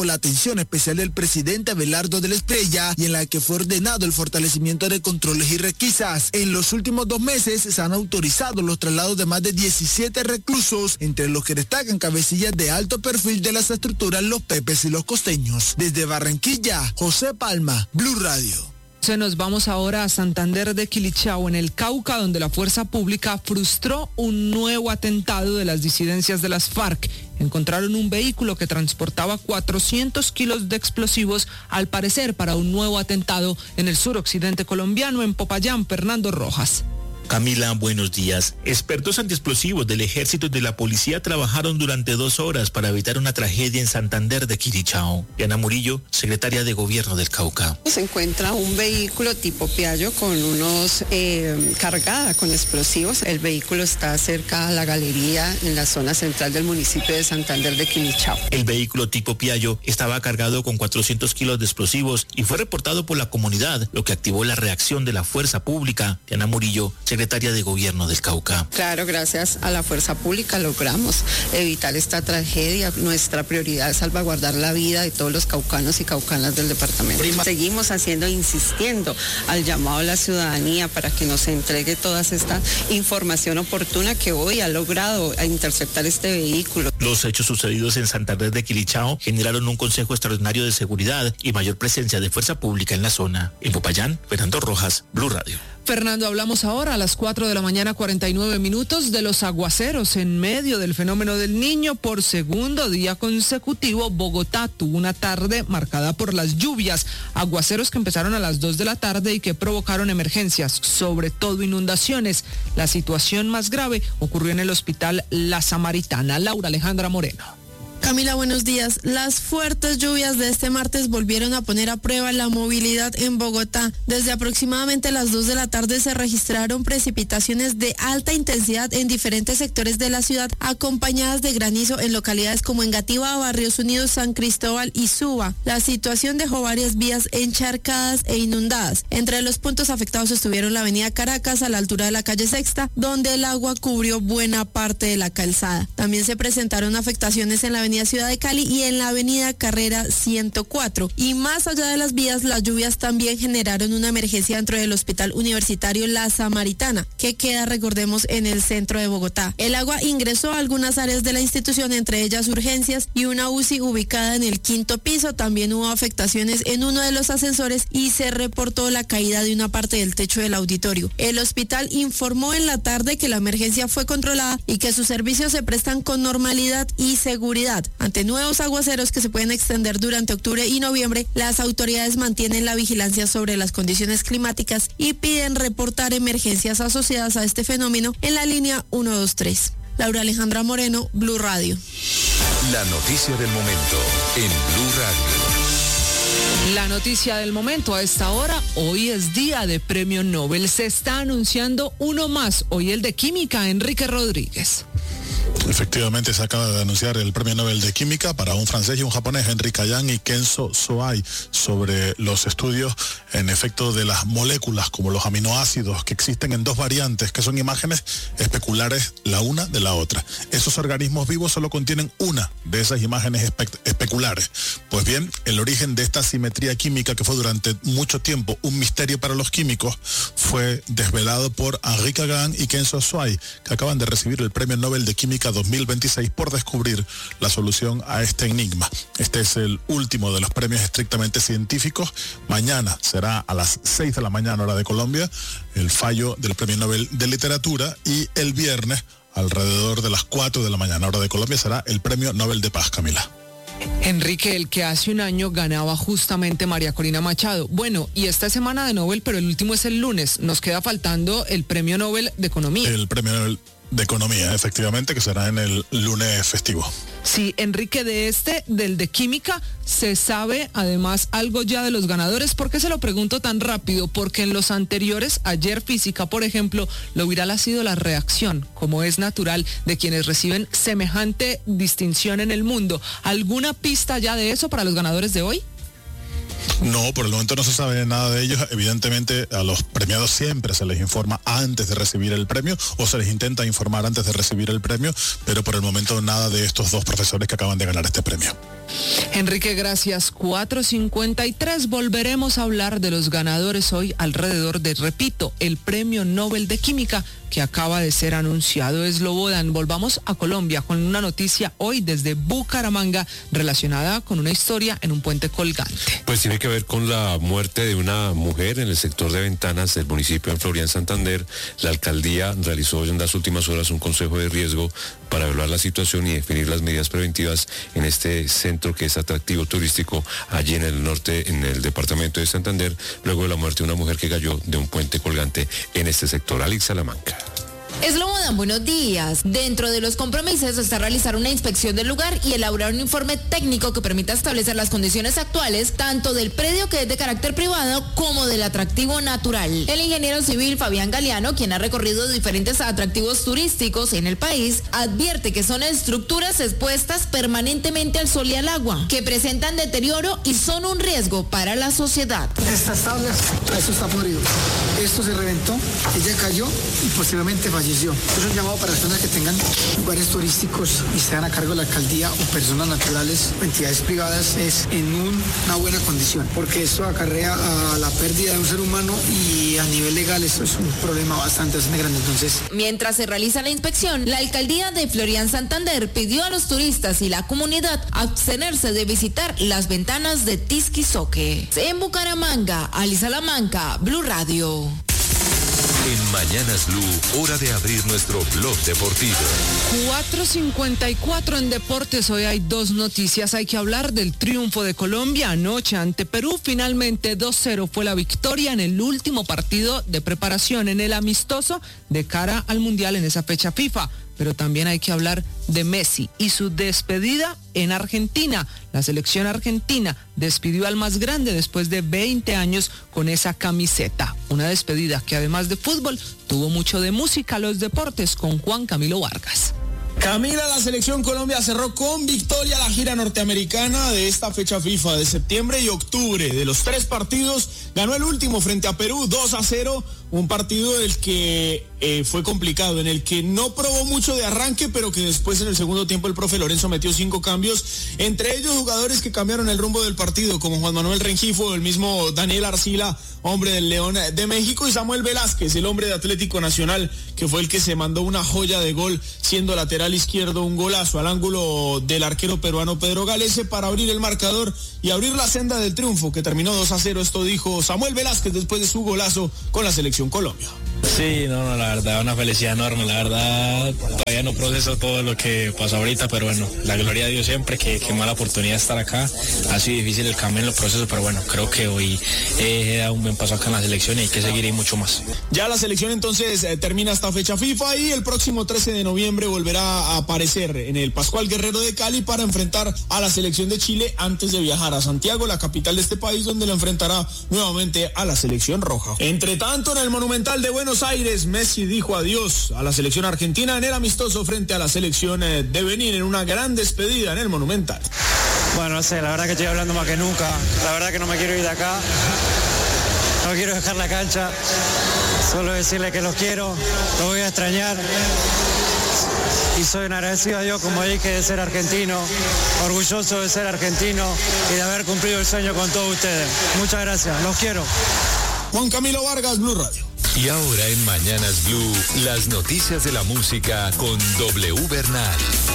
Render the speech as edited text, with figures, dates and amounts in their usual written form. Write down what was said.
la atención especial del presidente Abelardo de la Espriella y en la que fue ordenado el fortalecimiento de controles y requisas. En los últimos 2 meses se han autorizado los traslados de más de 17 reclusos, entre los que destacan cabecillas de alto perfil de las estructuras Los Pepes y Los Costeños. Desde Barranquilla, José Palma, Blue Radio. Nos vamos ahora a Santander de Quilichao, en el Cauca, donde la fuerza pública frustró un nuevo atentado de las disidencias de las FARC. Encontraron un vehículo que transportaba 400 kilos de explosivos, al parecer para un nuevo atentado en el suroccidente colombiano, en Popayán. Fernando Rojas. Camila, buenos días. Expertos antiexplosivos del Ejército y de la Policía trabajaron durante 2 horas para evitar una tragedia en Santander de Quilichao. Diana Murillo, secretaria de Gobierno del Cauca. Se encuentra un vehículo tipo Piaggio con unos cargada con explosivos. El vehículo está cerca a la galería en la zona central del municipio de Santander de Quilichao. El vehículo tipo Piaggio estaba cargado con 400 kilos de explosivos y fue reportado por la comunidad, lo que activó la reacción de la fuerza pública. Diana Murillo, secretaria de Gobierno del Cauca. Claro, gracias a la fuerza pública logramos evitar esta tragedia. Nuestra prioridad es salvaguardar la vida de todos los caucanos y caucanas del departamento. Seguimos insistiendo al llamado a la ciudadanía para que nos entregue toda esta información oportuna que hoy ha logrado interceptar este vehículo. Los hechos sucedidos en Santander de Quilichao generaron un consejo extraordinario de seguridad y mayor presencia de fuerza pública en la zona. En Popayán, Fernando Rojas, Blue Radio. Fernando, hablamos ahora a las 4 de la mañana, 49 minutos, de los aguaceros en medio del fenómeno del Niño. Por segundo día consecutivo, Bogotá tuvo una tarde marcada por las lluvias, aguaceros que empezaron a las 2 de la tarde y que provocaron emergencias, sobre todo inundaciones. La situación más grave ocurrió en el hospital La Samaritana. Laura Alejandra Moreno. Camila, buenos días. Las fuertes lluvias de este martes volvieron a poner a prueba la movilidad en Bogotá. Desde aproximadamente las 2 de la tarde se registraron precipitaciones de alta intensidad en diferentes sectores de la ciudad, acompañadas de granizo en localidades como Engativá, Barrios Unidos, San Cristóbal y Suba. La situación dejó varias vías encharcadas e inundadas. Entre los puntos afectados estuvieron la avenida Caracas a la altura de la calle Sexta, donde el agua cubrió buena parte de la calzada. También se presentaron afectaciones en la avenida Ciudad de Cali y en la avenida Carrera 104. Y más allá de las vías, las lluvias también generaron una emergencia dentro del Hospital Universitario La Samaritana, que queda, recordemos, en el centro de Bogotá. El agua ingresó a algunas áreas de la institución, entre ellas urgencias y una UCI ubicada en el 5º piso. También hubo afectaciones en uno de los ascensores y se reportó la caída de una parte del techo del auditorio. El hospital informó en la tarde que la emergencia fue controlada y que sus servicios se prestan con normalidad y seguridad. Ante nuevos aguaceros que se pueden extender durante octubre y noviembre, las autoridades mantienen la vigilancia sobre las condiciones climáticas y piden reportar emergencias asociadas a este fenómeno en la línea 123. Laura Alejandra Moreno, Blue Radio. La noticia del momento en Blue Radio. La noticia del momento a esta hora: hoy es día de premio Nobel. Se está anunciando uno más, hoy el de Química, Enrique Rodríguez. Efectivamente, se acaba de anunciar el Premio Nobel de Química para un francés y un japonés, Henri Caillan y Kenzo Soai, sobre los estudios en efecto de las moléculas como los aminoácidos que existen en 2 variantes, que son imágenes especulares la una de la otra. Esos organismos vivos solo contienen una de esas imágenes especulares. Pues bien, el origen de esta simetría química, que fue durante mucho tiempo un misterio para los químicos, fue desvelado por Henri Caillan y Kenzo Soai, que acaban de recibir el Premio Nobel de Química 2026 por descubrir la solución a este enigma. Este es el último de los premios estrictamente científicos. Mañana será a las 6 de la mañana, hora de Colombia, el fallo del Premio Nobel de Literatura, y el viernes, alrededor de las 4 de la mañana, hora de Colombia, será el Premio Nobel de Paz, Camila. Enrique, el que hace un año ganaba justamente María Corina Machado. Bueno, y esta semana de Nobel, pero el último es el lunes. Nos queda faltando el Premio Nobel de Economía. El Premio Nobel de Economía, efectivamente, que será en el lunes festivo. Sí, Enrique, del de Química, ¿se sabe además algo ya de los ganadores? ¿Por qué se lo pregunto tan rápido? Porque en los anteriores, ayer Física, por ejemplo, lo viral ha sido la reacción, como es natural, de quienes reciben semejante distinción en el mundo. ¿Alguna pista ya de eso para los ganadores de hoy? No, por el momento no se sabe nada de ellos. Evidentemente a los premiados siempre se les informa antes de recibir el premio o se les intenta informar antes de recibir el premio, pero por el momento nada de estos dos profesores que acaban de ganar este premio. Enrique, gracias. 4:53. Volveremos a hablar de los ganadores hoy alrededor de, repito, el Premio Nobel de Química que acaba de ser anunciado. Slobodan, volvamos a Colombia con una noticia hoy desde Bucaramanga relacionada con una historia en un puente colgante. Pues tiene que ver con la muerte de una mujer en el sector de Ventanas del municipio de Florian, Santander. La alcaldía realizó en las últimas horas un consejo de riesgo para evaluar la situación y definir las medidas preventivas en este centro que es atractivo turístico allí en el norte, en el departamento de Santander, luego de la muerte de una mujer que cayó de un puente colgante en este sector. Alex Salamanca. Slobodan, buenos días. Dentro de los compromisos está realizar una inspección del lugar y elaborar un informe técnico que permita establecer las condiciones actuales tanto del predio, que es de carácter privado, como del atractivo natural. El ingeniero civil Fabián Galeano, quien ha recorrido diferentes atractivos turísticos en el país, advierte que son estructuras expuestas permanentemente al sol y al agua, que presentan deterioro y son un riesgo para la sociedad. Estas tablas, esto está podrido. Esto se reventó, ella cayó y posteriormente falleció. Es un llamado para personas que tengan lugares turísticos y sean a cargo de la alcaldía o personas naturales o entidades privadas es en una buena condición, porque esto acarrea a la pérdida de un ser humano y a nivel legal eso es un problema bastante grande. Entonces, mientras se realiza la inspección, la alcaldía de Florian, Santander pidió a los turistas y la comunidad abstenerse de visitar las ventanas de Tisquizoque. En Bucaramanga, Ali Salamanca, Blue Radio. En Mañanas Blue, hora de abrir nuestro blog deportivo. 4:54 en deportes. Hoy hay dos noticias. Hay que hablar del triunfo de Colombia anoche ante Perú. Finalmente 2-0 fue la victoria en el último partido de preparación en el amistoso de cara al Mundial en esa fecha FIFA. Pero también hay que hablar de Messi y su despedida en Argentina. La selección argentina despidió al más grande después de 20 años con esa camiseta. Una despedida que además de fútbol tuvo mucho de música. Los deportes con Juan Camilo Vargas. Camila, la selección Colombia cerró con victoria la gira norteamericana de esta fecha FIFA de septiembre y octubre. De los 3 partidos, ganó el último frente a Perú 2-0, un partido del que fue complicado, en el que no probó mucho de arranque, pero que después en el segundo tiempo el profe Lorenzo metió 5 cambios, entre ellos jugadores que cambiaron el rumbo del partido, como Juan Manuel Rengifo, el mismo Daniel Arcila, hombre del León de México, y Samuel Velázquez, el hombre de Atlético Nacional, que fue el que se mandó una joya de gol, siendo lateral izquierdo, un golazo al ángulo del arquero peruano Pedro Galese para abrir el marcador y abrir la senda del triunfo, que terminó 2-0. Esto dijo Samuel Velázquez después de su golazo con la selección Colombia. Sí, no, la verdad, una felicidad enorme, la verdad, todavía no proceso todo lo que pasó ahorita, pero bueno, la gloria de Dios siempre, que mala oportunidad de estar acá, ha sido difícil el camino en los procesos, pero bueno, creo que hoy he dado un buen paso acá en la selección y hay que seguir y mucho más. Ya la selección entonces termina esta fecha FIFA y el próximo 13 de noviembre volverá a aparecer en el Pascual Guerrero de Cali para enfrentar a la selección de Chile antes de viajar a Santiago, la capital de este país, donde la enfrentará nuevamente a la selección roja. Entre tanto, en el Monumental de Buenos Aires, Messi dijo adiós a la selección argentina en el amistoso frente a la selección de Benín en una gran despedida en el Monumental. Bueno, no sé, la verdad que estoy hablando más que nunca, la verdad que no me quiero ir de acá, no quiero dejar la cancha, solo decirle que los quiero, los voy a extrañar y soy un agradecido a Dios, como dije, de ser argentino, orgulloso de ser argentino y de haber cumplido el sueño con todos ustedes. Muchas gracias, los quiero. Juan Camilo Vargas, Blue Radio. Y ahora en Mañanas Blue, las noticias de la música con W Bernal.